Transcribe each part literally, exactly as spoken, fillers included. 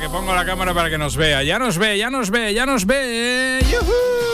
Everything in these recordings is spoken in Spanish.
pongo la cámara para que nos vea. Ya nos ve, ya nos ve, ya nos ve. ¡Yujú!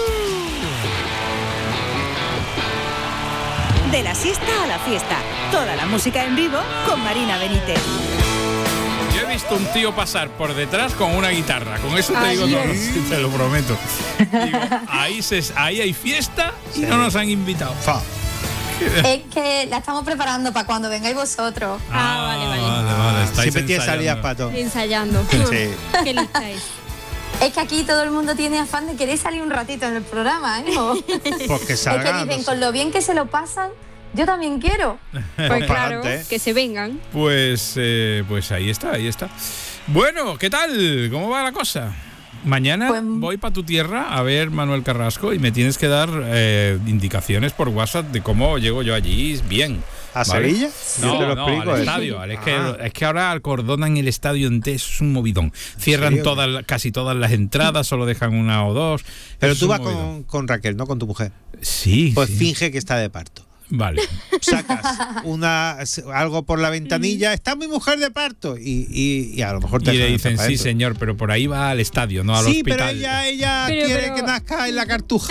De la siesta a la fiesta. Toda la música en vivo con Marina Benítez. Yo he visto un tío pasar por detrás con una guitarra. Con eso te Ay, digo todo. yes. Te lo prometo. Digo, ahí, se, ahí hay fiesta y sí. no nos han invitado. Fa. Es que la estamos preparando para cuando vengáis vosotros. Ah, vale, vale. vale, vale. Estáis Siempre tienes ensayando. salidas para todo. Ensayando. Sí. Qué lista es. Es que aquí todo el mundo tiene afán de querer salir un ratito en el programa, ¿eh? Porque salgan. Es que dicen, con lo bien que se lo pasan, yo también quiero. Pues claro, adelante, ¿eh? que se vengan. Pues, eh, pues ahí está, ahí está. Bueno, ¿qué tal? ¿Cómo va la cosa? Mañana Pues, voy para tu tierra a ver Manuel Carrasco y me tienes que dar eh, indicaciones por WhatsApp de cómo llego yo allí bien. ¿A ¿vale? Sevilla? No, Yo te lo no, explico, al ¿eh? estadio. Es, que, Ah. es que ahora acordonan el estadio entero, es un movidón. Cierran serio? todas, casi todas las entradas, solo dejan una o dos. Pero Es tú un vas movidón. con, con Raquel, no con tu mujer. Sí. Pues sí. finge que está de parto. Vale. Sacas una algo por la ventanilla, está mi mujer de parto y, y, y a lo mejor te Y le dejan dicen, entrar sí para señor, pero por ahí va al estadio, no al sí, hospital. pero ella, ella Pero, quiere pero- que nazca en la Cartuja.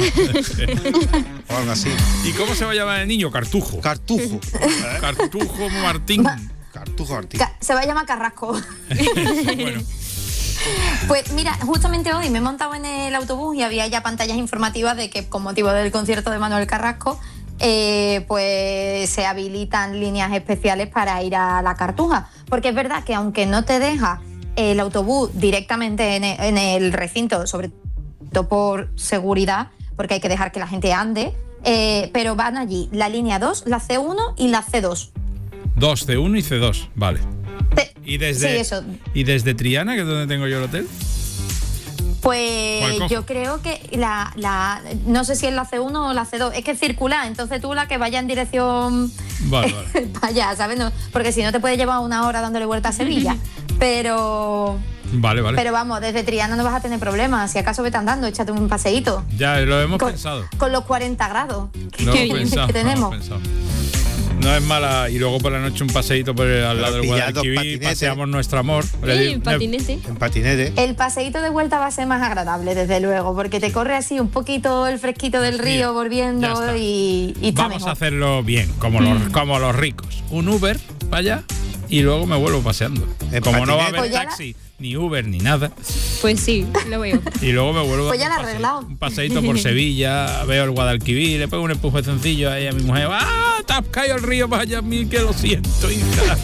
O algo así. ¿Y cómo se va a llamar el niño? Cartujo. Cartujo. Cartujo Martín. Cartujo Martín. Ca- Se va a llamar Carrasco. Bueno, Pues mira, justamente hoy me he montado en el autobús y había ya pantallas informativas de que con motivo del concierto de Manuel Carrasco eh, pues se habilitan líneas especiales para ir a la Cartuja. Porque es verdad que aunque no te deja el autobús directamente en el, en el recinto, sobre todo por seguridad, porque hay que dejar que la gente ande, eh, pero van allí la línea dos, la ce uno y la ce dos. dos, ce uno y ce dos, vale. Te- ¿Y desde, Sí, eso. ¿Y desde Triana, que es donde tengo yo el hotel? ¿Cuál Pues cojo? yo creo que la, la no sé si es la ce uno o la ce dos, es que es circular, entonces tú la que vaya en dirección Vale, vale. para allá, ¿sabes? No, porque si no te puede llevar una hora dándole vuelta a Sevilla. Pero Vale, vale. pero vamos, desde Triana no vas a tener problemas, si acaso vete andando, échate un paseíto. Ya lo hemos Con, pensado. con los cuarenta grados que, Lo que- hemos pensado. que lo tenemos. hemos pensado. No es mala. Y luego por la noche un paseíto por el, al lado del pilla dos Guadalquivir, patinetes. paseamos nuestro amor. Le Sí, digo- en patinete. En patinete. El paseíto de vuelta va a ser más agradable, desde luego, porque te corre así un poquito el fresquito del río Ya volviendo está. y, y está Vamos mejor. a hacerlo bien, como los, como los ricos. Un Uber para allá y luego me vuelvo paseando. En Como no va a patinete. haber Pues ya la- taxi, ni Uber, ni nada. Pues sí, lo veo. Y luego me vuelvo Pues a ya dar lo un he paseo- arreglado. un paseíto por Sevilla, veo el Guadalquivir, le pego un empujoncillo ahí a mi mujer. ¡Ah! Te has caído al río, vaya mí que lo siento, hija.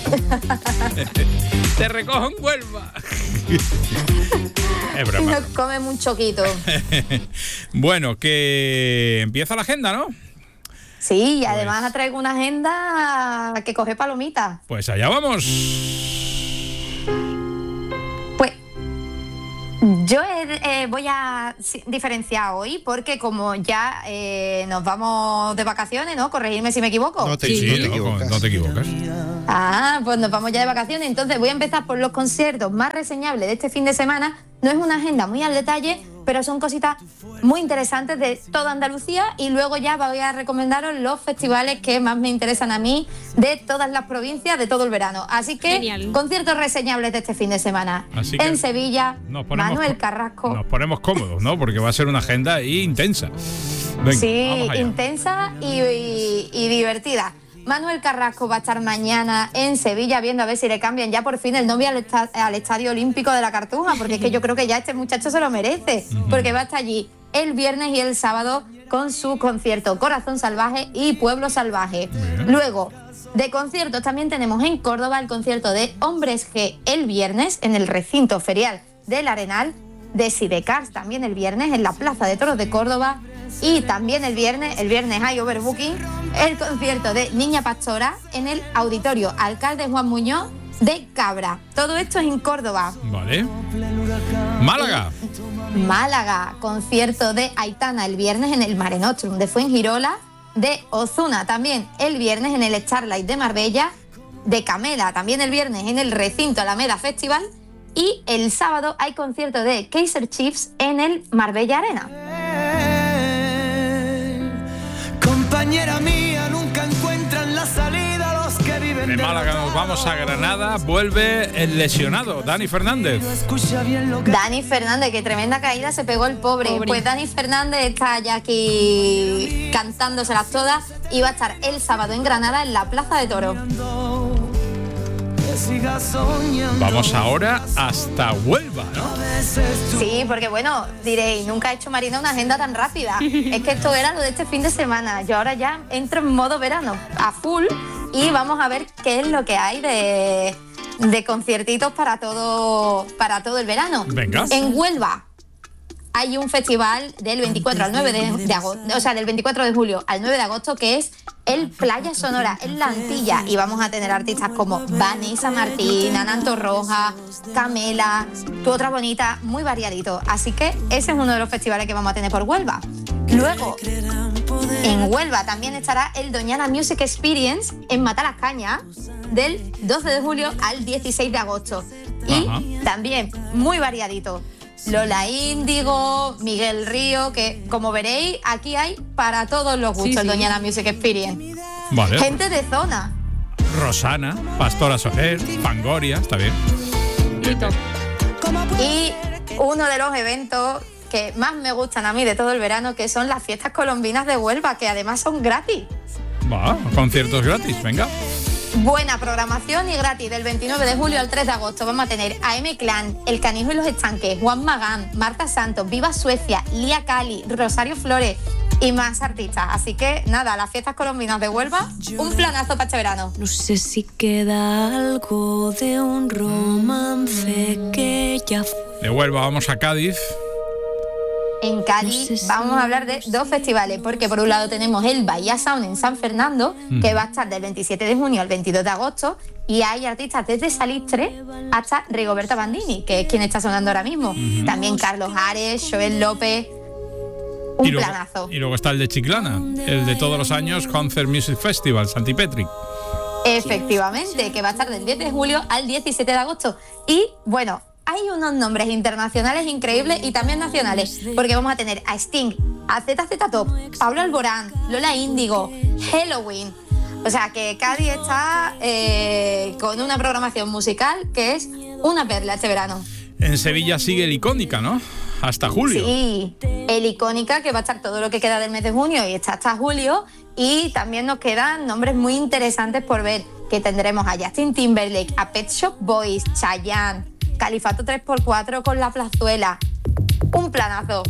Te recojo en Huelva. Es broma. Nos come un choquito. Bueno, que empieza la agenda, ¿no? Sí, y además traigo una agenda que coge palomitas. Pues allá vamos. Pues yo eh, voy a si- diferenciar hoy porque como ya eh, nos vamos de vacaciones, ¿no? Corregirme si me equivoco. No te, Sí. no Sí, te no, equivocas. no te equivocas. Ah, pues nos vamos ya de vacaciones. Entonces voy a empezar por los conciertos más reseñables de este fin de semana. No es una agenda muy al detalle, pero son cositas muy interesantes de toda Andalucía. Y luego ya voy a recomendaros los festivales que más me interesan a mí de todas las provincias de todo el verano. Así que Genial. conciertos reseñables de este fin de semana. Así que En Sevilla, Nos ponemos Manuel co- Carrasco. Nos ponemos cómodos, ¿no? Porque va a ser una agenda ahí intensa. Venga, Sí, vamos allá. intensa y, y- y divertida. Manuel Carrasco va a estar mañana en Sevilla viendo a ver si le cambian ya por fin el nombre al, esta- al Estadio Olímpico de la Cartuja, porque es que yo creo que ya este muchacho se lo merece, porque va a estar allí el viernes y el sábado con su concierto Corazón Salvaje y Pueblo Salvaje. Luego, de conciertos también tenemos en Córdoba el concierto de Hombres G el viernes en el recinto ferial del Arenal, de Sidecars también el viernes en la Plaza de Toros de Córdoba. Y también el viernes, el viernes hay overbooking, el concierto de Niña Pastora en el Auditorio Alcalde Juan Muñoz de Cabra. Todo esto es en Córdoba. Vale. Málaga. Málaga, concierto de Aitana el viernes en el Mare Nostrum de Fuengirola, de Ozuna también el viernes en el Starlight de Marbella, de Camela también el viernes en el Recinto Alameda Festival y el sábado hay concierto de Kaiser Chiefs en el Marbella Arena. Compañera mía, nunca encuentran la salida los que viven De Málaga nos derrotados. vamos a Granada. Vuelve el lesionado, Dani Fernández. Escucha bien lo que Dani Fernández, que tremenda caída se pegó el pobre. Pobre. Pues Dani Fernández está ya aquí cantándoselas todas y va a estar el sábado en Granada en la Plaza de Toros. que siga soñando. Vamos ahora hasta Huelva, ¿no? Sí, porque bueno, diréis, nunca ha hecho Marina una agenda tan rápida. Es que esto era lo de este fin de semana. Yo ahora ya entro en modo verano, a full, y vamos a ver qué es lo que hay de, de conciertitos para todo, para todo el verano. Venga. En Huelva hay un festival del veinticuatro al nueve de, de agosto, o sea, del veinticuatro de julio al nueve de agosto, que es el Playa Sonora, en La Antilla, y vamos a tener artistas como Vanessa Martín, Ana Torroja, Camela, Tu Otra Bonita, muy variadito. Así que ese es uno de los festivales que vamos a tener por Huelva. Luego, en Huelva también estará el Doñana Music Experience en Matalascañas, del doce de julio al dieciséis de agosto. Y Ajá. también muy variadito. Lola Índigo, Miguel Río, que como veréis, aquí hay para todos los gustos Sí, el sí. Doñana Music Experience. Vale. Gente de zona. Rosana, Pastora Soler, Fangoria, está bien. Tito. Y uno de los eventos que más me gustan a mí de todo el verano, que son las fiestas colombinas de Huelva, que además son gratis. Va, conciertos gratis, venga. Buena programación y gratis del veintinueve de julio al tres de agosto. Vamos a tener a M Clan, El Canijo y los Estanques, Juan Magán, Marta Santos, Viva Suecia, Lía Cali, Rosario Flores y más artistas. Así que nada, las fiestas colombinas de Huelva, un planazo para este verano. No sé si queda algo de un romance que ya fue. De Huelva vamos a Cádiz. En Cádiz vamos a hablar de dos festivales, porque por un lado tenemos el Bahía Sound en San Fernando, que va a estar del veintisiete de junio al veintidós de agosto, y hay artistas desde Salistre hasta Rigoberta Bandini, que es quien está sonando ahora mismo. También Carlos Ares, Joel López, un y luego, planazo. Y luego está el de Chiclana, el de todos los años, Concert Music Festival, Santi Petri. Efectivamente, que va a estar del diez de julio al diecisiete de agosto. Y bueno, hay unos nombres internacionales increíbles y también nacionales, porque vamos a tener a Sting, a Z Z Top, Pablo Alborán, Lola Índigo, Halloween. O sea que Cádiz está eh, con una programación musical que es una perla este verano. En Sevilla sigue el Icónica, ¿no? Hasta julio. Sí, el Icónica, que va a estar todo lo que queda del mes de junio y está hasta julio. Y también nos quedan nombres muy interesantes por ver, que tendremos a Justin Timberlake, a Pet Shop Boys, Chayanne, Califato tres por cuatro con La Plazuela. Un planazo.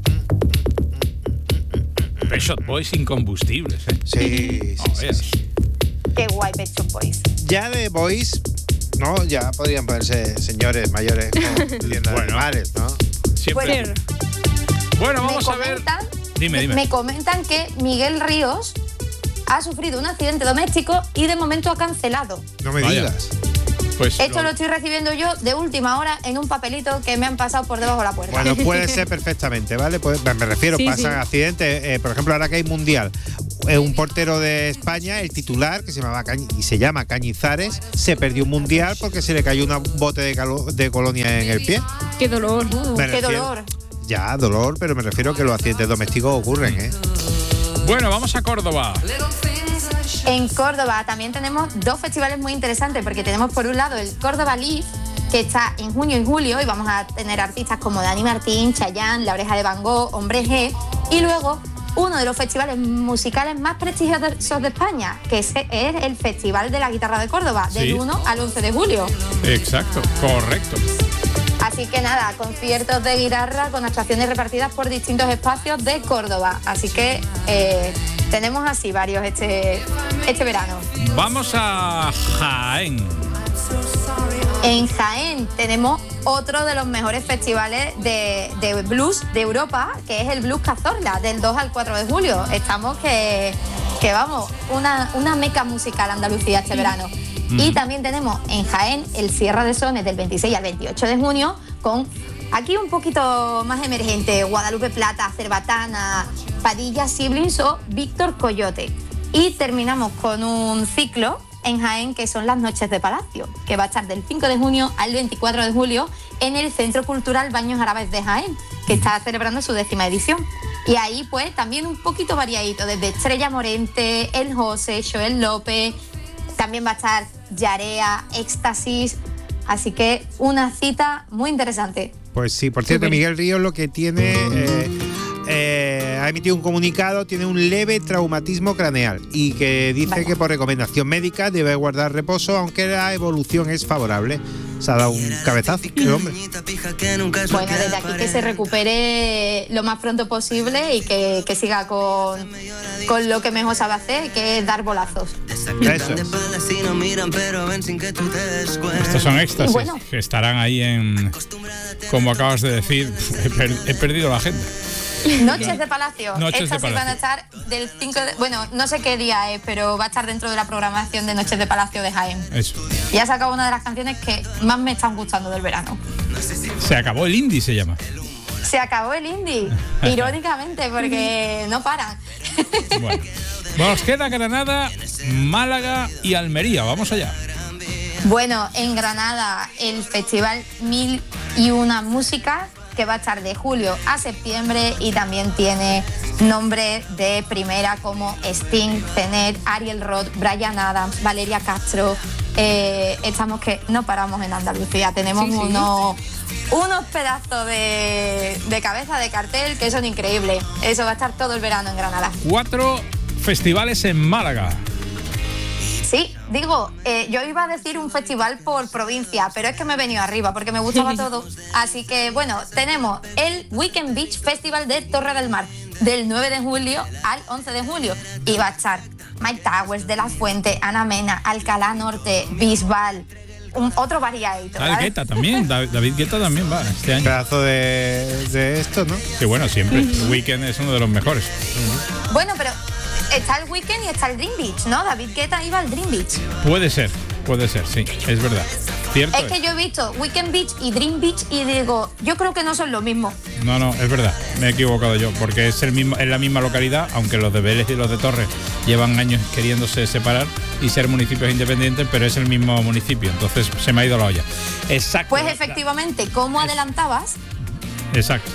Pet Shop Boys incombustibles, ¿eh? Sí, sí, Oh, sí, veas. sí. Qué guay Pet Shop Boys. Ya de Boys, no, ya podrían ponerse señores mayores con tiendas Bueno. de animales, ¿no? Siempre. Bueno, vamos me a ver. comentan, Dime, dime. Me comentan que Miguel Ríos ha sufrido un accidente doméstico y de momento ha cancelado. No me Vaya. digas. Pues Esto lo- lo estoy recibiendo yo de última hora en un papelito que me han pasado por debajo de la puerta. Bueno, puede ser perfectamente, ¿vale? Pues, me me refiero, Sí, pasan sí. accidentes. Eh, por ejemplo, ahora que hay mundial, eh, un portero de España, el titular, que se llamaba Cañi- y se llama Cañizares, se perdió un mundial porque se le cayó un bote de, calo- de colonia en el pie. Qué dolor. Me Qué refiero- dolor. Ya, dolor, pero me refiero a que los accidentes domésticos ocurren, ¿eh? Bueno, vamos a Córdoba. En Córdoba también tenemos dos festivales muy interesantes, porque tenemos por un lado el Córdoba Live, que está en junio y julio, y vamos a tener artistas como Dani Martín, Chayanne, La Oreja de Van Gogh, Hombre G, y luego uno de los festivales musicales más prestigiosos de España, que es es el Festival de la Guitarra de Córdoba, del Sí. uno al once de julio. Exacto, correcto. Así que nada, conciertos de guitarra con actuaciones repartidas por distintos espacios de Córdoba. Así que eh, tenemos así varios este, este verano. Vamos a Jaén. En Jaén tenemos otro de los mejores festivales de, de blues de Europa, que es el Blues Cazorla, del dos al cuatro de julio. Estamos que, que vamos, una, una meca musical Andalucía este verano. Y también tenemos en Jaén el Sierra de Sones del veintiséis al veintiocho de junio, con aquí un poquito más emergente, Guadalupe Plata, Cerbatana, Padilla Siblings o Víctor Coyote. Y terminamos con un ciclo en Jaén, que son las Noches de Palacio, que va a estar del cinco de junio al veinticuatro de julio en el Centro Cultural Baños Árabes de Jaén, que está celebrando su décima edición. Y ahí pues también un poquito variadito, desde Estrella Morente, El José, Joel López, también va a estar Yarea, Éxtasis, Así que una cita muy interesante. Pues sí, por cierto, Miguel Ríos lo que tiene, eh, eh, ha emitido un comunicado, tiene un leve traumatismo craneal y que dice Vaya. que por recomendación médica debe guardar reposo, aunque la evolución es favorable. Se ha dado un cabezazo el hombre. Bueno, desde aquí que se recupere lo más pronto posible y que, que siga con, con lo que mejor sabe hacer, que es dar bolazos. Eso es. Estos son éxtasis Bueno. que estarán ahí en, como acabas de decir, he, per- he perdido la agenda. Noches de Palacio. Noches de Estas sí Palacio. van a estar del cinco de... Bueno, no sé qué día es, pero va a estar dentro de la programación de Noches de Palacio de Jaén. Eso. Y ha sacado una de las canciones que más me están gustando del verano. Se acabó el indie, se llama. Se acabó el indie, irónicamente, porque no paran. Bueno, nos queda Granada, Málaga y Almería. Vamos allá. Bueno, en Granada el festival Mil y Una Música, que va a estar de julio a septiembre y también tiene nombres de primera como Sting, Tenet, Ariel Roth, Bryan Adams, Valeria Castro. Eh, estamos que no paramos en Andalucía, tenemos Sí, sí. unos, unos pedazos de, de cabeza de cartel que son increíbles. Eso va a estar todo el verano en Granada. Cuatro festivales en Málaga. Sí, digo, eh, yo iba a decir un festival por provincia, pero es que me he venido arriba porque me gustaba todo. Así que, bueno, tenemos el Weekend Beach Festival de Torre del Mar, del nueve de julio al once de julio. Y va a estar Mike Towers, De La Fuente, Ana Mena, Alcalá Norte, Bisbal, un, otro variadito. Ah, ¿vale? Guetta también, David, David Guetta también va este año. Pedazo de, de esto, ¿no? Sí, bueno, siempre. El Weekend es uno de los mejores. Bueno, pero está el Weekend y está el Dream Beach, ¿no? David Guetta iba al Dream Beach. Puede ser, puede ser, sí, es verdad. Cierto. Es que yo he visto Weekend Beach y Dream Beach y digo, yo creo que no son lo mismo. No, no, es verdad, me he equivocado yo, porque es el mismo, es la misma localidad, aunque los de Vélez y los de Torres llevan años queriéndose separar y ser municipios independientes, pero es el mismo municipio, entonces se me ha ido la olla. Exacto. Pues efectivamente, como adelantabas, Exacto.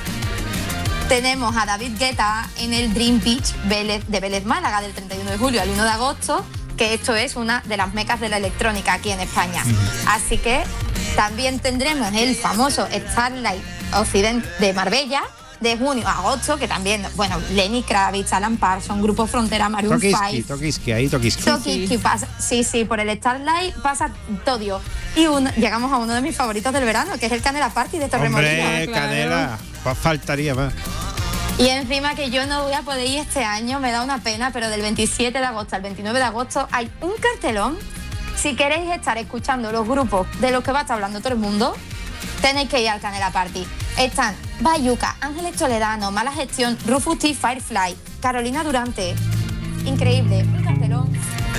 tenemos a David Guetta en el Dream Beach Vélez, de Vélez Málaga del treinta y uno de julio al uno de agosto, que esto es una de las mecas de la electrónica aquí en España. Así que también tendremos el famoso Starlight Occident de Marbella de junio a agosto, que también, bueno, Lenny Kravitz, Alan Parsons, Grupo Frontera, Maroon Tokiski, cinco. Tokiski, ahí Tokiski. Tokiski pasa, sí, sí, por el Starlight pasa todo. Y un- llegamos a uno de mis favoritos del verano, que es el Canela Party de Torremolinos. Hombre, claro. Canela, pues faltaría más. Y encima que yo no voy a poder ir este año, me da una pena, pero del veintisiete de agosto al veintinueve de agosto hay un cartelón. Si queréis estar escuchando los grupos de los que va a estar hablando todo el mundo, tenéis que ir al Canela Party. Están Bayuca, Ángeles Toledano, Mala Gestión, Rufus T, Firefly, Carolina Durante. Increíble, un cartelón.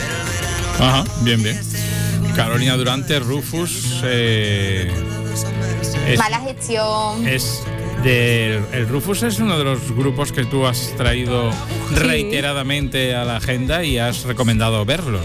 Ajá, bien, bien. Carolina Durante, Rufus, eh, es, Mala Gestión. es del, el Rufus es uno de los grupos que tú has traído reiteradamente a la agenda y has recomendado verlos.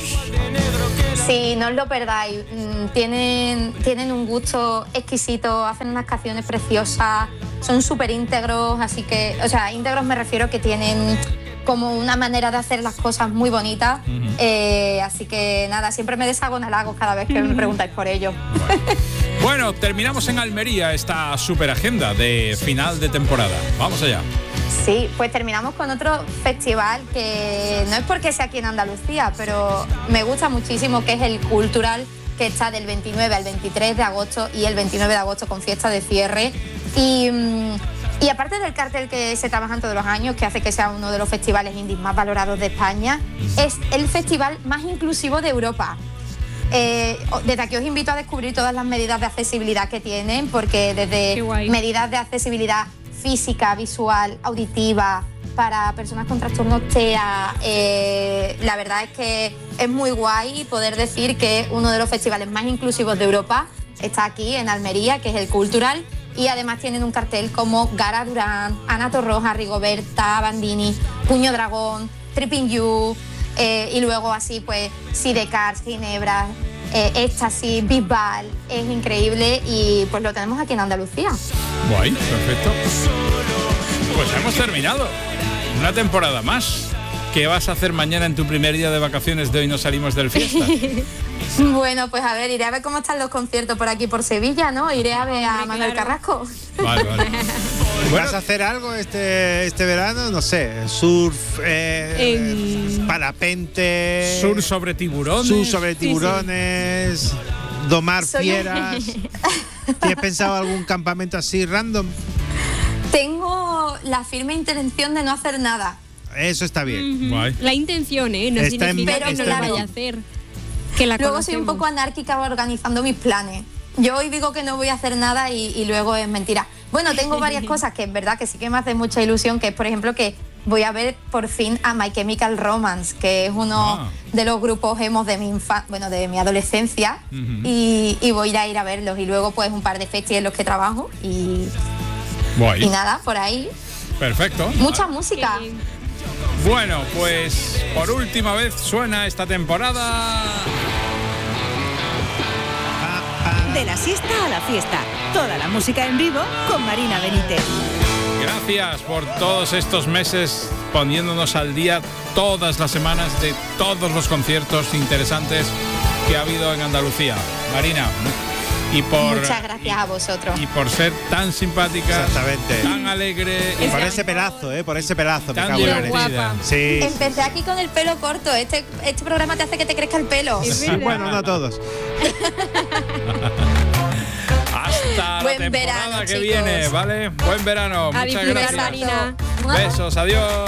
Sí, no os lo perdáis. Mm, Tienen, tienen un gusto exquisito, hacen unas canciones preciosas, son súper íntegros, así que, o sea, íntegros me refiero que tienen como una manera de hacer las cosas muy bonitas. Ujú. Eh, así que nada, siempre me deshago en halagos cada vez que me preguntáis por ello. Bueno, terminamos en Almería esta super agenda de final de temporada. Vamos allá. Sí, pues terminamos con otro festival que no es porque sea aquí en Andalucía, pero me gusta muchísimo, que es el Cultural, que está del veintinueve al veintitrés de agosto y el veintinueve de agosto con fiesta de cierre. Y, mm, y aparte del cartel que se trabajan todos los años, que hace que sea uno de los festivales indies más valorados de España, es el festival más inclusivo de Europa. Eh, desde aquí os invito a descubrir todas las medidas de accesibilidad que tienen, porque Qué desde guay. medidas de accesibilidad física, visual, auditiva, para personas con trastornos T E A, eh, la verdad es que es muy guay poder decir que uno de los festivales más inclusivos de Europa está aquí en Almería, que es el Cultural, y además tienen un cartel como Gara Durán, Ana Torroja, Rigoberta Bandini, Puño Dragón, Tripping You, eh, y luego así pues Sidecars, Ginebra, eh, Éxtasis, Bisbal. Es increíble y pues lo tenemos aquí en Andalucía. Guay, perfecto. Pues hemos terminado. Una temporada más. ¿Qué vas a hacer mañana en tu primer día de vacaciones de Hoy No Salimos del Fiesta? Bueno, pues a ver, iré a ver cómo están los conciertos por aquí por Sevilla, ¿no? Iré a ver a Hombre, Manuel claro. Carrasco. Vale, vale. ¿Vas a hacer algo este, este verano? No sé, surf, eh, En- parapente, Sur sobre tiburones. sur sobre Sí, sí. tiburones, domar Soy- fieras. ¿Tienes pensado algún campamento así random? Tengo la firme intención de no hacer nada. Eso está bien. Ujú. Guay. La intención, ¿eh? No Está en- significa Pero que no claro. la vaya a hacer. Que la Luego soy un conocemos. poco anárquica organizando mis planes. Yo hoy digo que no voy a hacer nada y, y luego es mentira. Bueno, tengo varias cosas que es verdad que sí que me hace mucha ilusión, que es, por ejemplo, que voy a ver por fin a My Chemical Romance, que es uno Ah. de los grupos emos de mi infa bueno, de mi adolescencia, Ujú. y, y voy a ir a verlos. Y luego pues un par de festivales en los que trabajo y, Guay. y nada, por ahí. Perfecto. Mucha Qué música. bien. Bueno, pues por última vez suena esta temporada. De la siesta a la fiesta. Toda la música en vivo con Marina Benítez. Gracias por todos estos meses poniéndonos al día todas las semanas de todos los conciertos interesantes que ha habido en Andalucía. Marina, y por Muchas gracias a vosotros. y por ser tan simpática, Exactamente. tan alegre y Por tan, ese pelazo, ¿eh? Por ese pelazo. Me tan cago en la divertida. leche. guapa. Sí. Empecé aquí con el pelo corto. Este, este programa te hace que te crezca el pelo. Es Sí, verdad. bueno, no todos. hasta la Buen temporada verano, que chicos. viene, ¿vale? Buen verano. A Muchas disfrutar, gracias. Marina. Besos, adiós.